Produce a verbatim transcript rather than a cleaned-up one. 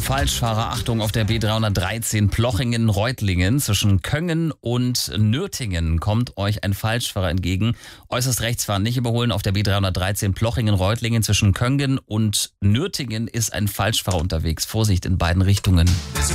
Falschfahrer, Achtung, auf der B dreihundertdreizehn Plochingen-Reutlingen zwischen Köngen und Nürtingen kommt euch ein Falschfahrer entgegen. Äußerst rechts fahren, nicht überholen. Auf der B dreihundertdreizehn Plochingen-Reutlingen zwischen Köngen und Nürtingen ist ein Falschfahrer unterwegs. Vorsicht in beiden Richtungen.